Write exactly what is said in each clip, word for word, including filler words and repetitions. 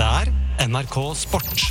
Dette er N R K Sport.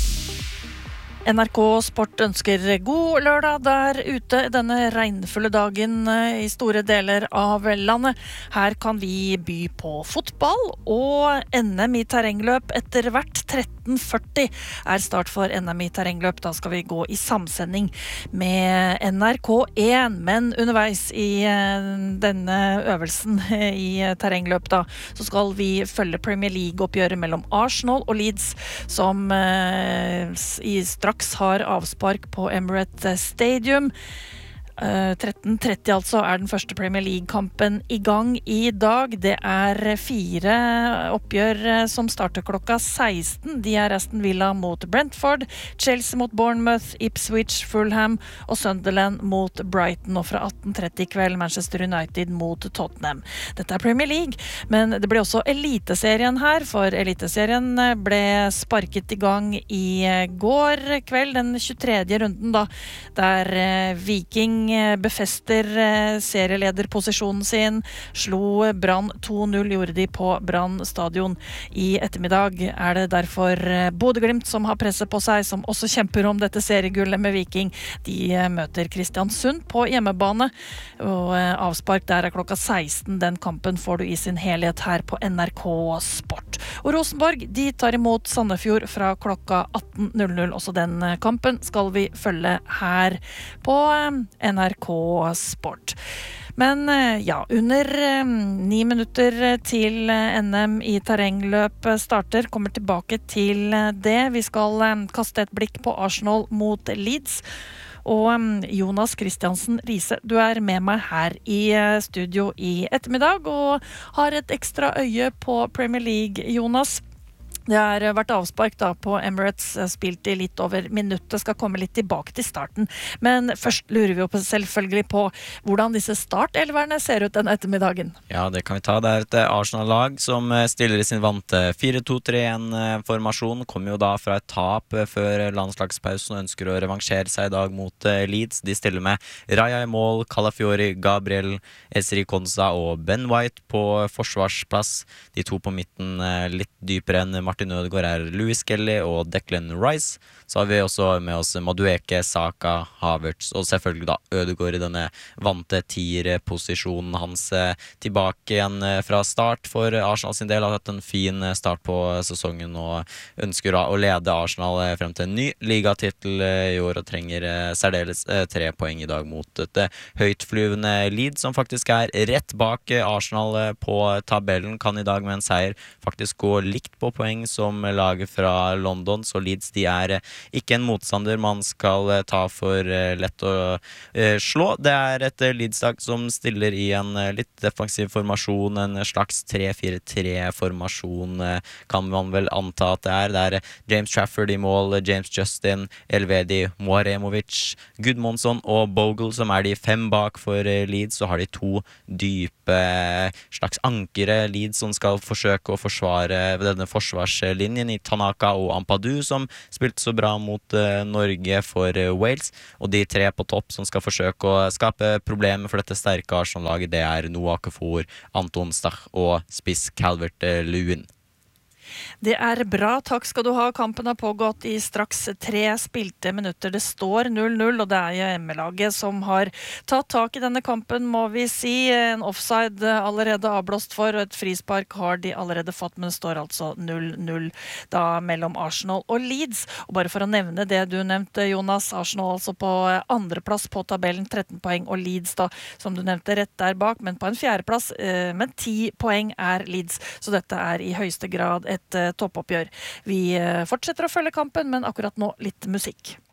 N R K Sport ønsker god lørdag der ute denne regnfulle dagen i store deler av landet. Her kan vi by på fotball og N M i terrengløp etter hvert. tretten førti er start for N M i terrengløp. Da skal vi gå i samsending med N R K én, men underveis i denne øvelsen i terrengløp da, så skal vi følge Premier League-oppgjøret mellom Arsenal og Leeds, som eh, i straks har avspark på Emirates Stadium. tretten tretti altså er den første Premier League-kampen i gang i dag. Det er fire oppgjør som starter klokka seksten. De er Aston Villa mot Brentford, Chelsea mot Bournemouth, Ipswich, Fulham og Sunderland mot Brighton. Og fra atten tretti i kveld Manchester United mot Tottenham. Dette er Premier League, men det ble også Eliteserien her, for Eliteserien ble sparket i gang i går kveld, den tjuetredje runden da, der Viking befester serielederposisjonen sin, slo Brann to null, gjorde de på Brann stadion. I ettermiddag er det derfor Bodø/Glimt som har presset på seg, som også kjemper om dette seriegullet med Viking. De møter Kristiansund på hjemmebane, og avspark der er klokka seksten. Den kampen får du i sin helhet her på N R K Sport. Og Rosenborg, de tar imot Sandefjord fra klokka atten null null. Også den kampen skal vi følge her på N R K Sport. Men ja, under ni minutter til N M i terrengløp starter, kommer tilbake til det. Vi skal kaste et blikk på Arsenal mot Leeds. Og Jonas Kristiansen Riise, du er med meg her i studio i ettermiddag og har et ekstra øye på Premier League, Jonas. Det har vært avspark da på Emirates, spilt i litt over minuttet, skal komme litt tilbake til starten. Men først lurer vi jo på, selvfølgelig på hvordan disse startelverne ser ut denne ettermiddagen. Ja, det kan vi ta. Det er et Arsenal-lag som stiller i sin vante fire to tre en-formasjon. Kommer jo da fra et tap før landslagspausen og ønsker å revansjere seg i dag mot Leeds. De stiller med Raya i mål, Calafiori, Gabriel, Esri Konsa og Ben White på forsvarsplass. De to på midten litt dypere enn Martin Ødegaard er Lewis Kelly og Declan Rice. Så har vi også med oss Madueke, Saka, Havertz og selvfølgelig da Ødegaard i denne vante tier-posisjonen hans. Tilbake igjen fra start for Arsenal sin del. Har hatt en fin start på sesongen og ønsker da å lede Arsenal frem til en ny ligatitel i år og trenger særdeles tre poeng i dag mot et høytflyvende Leeds som faktisk er rett bak Arsenal på tabellen. Kan i dag med en seier faktisk gå likt på poeng som laget fra London, så Leeds de er ikke en motstander man skal ta for lett å slå. Det er et Leeds-lag som stiller i en litt defensiv formasjon, en slags tre fire tre-formasjon kan man vel anta at det er. Det er James Trafford i mål, James Justin, Elvedi, Moaremovic, Gudmundsson og Bogle som er de fem bak for Leeds. Så har de to dype slags ankere Leeds som skal forsøke å forsvare denne forsvarslinjen i Tanaka og Ampadu som spilte så bra mot uh, Norge for uh, Wales, og de tre på topp som skal forsøke å skape problemer for dette sterke Arsenal-laget, det er Noah Kafour, Anton Stach og spiss Calvert-Lewin. Det er bra, takk skal du ha. Kampen har pågått i straks tre spilte minutter. Det står null null, og det er jo hjemmelaget som har tatt tak i denne kampen, må vi si. En offside allerede avblåst for, og et frispark har de allerede fått, men det står altså null null da mellom Arsenal og Leeds. Og bare for å nevne det du nevnte, Jonas, Arsenal altså på andreplass på tabellen, tretten poeng, og Leeds da, som du nevnte, rett der bak, men på en fjerdeplass, men ti poeng er Leeds. Så dette er i høyeste grad et et toppoppgjør. Vi fortsetter å følge kampen, men akkurat nå litt musikk.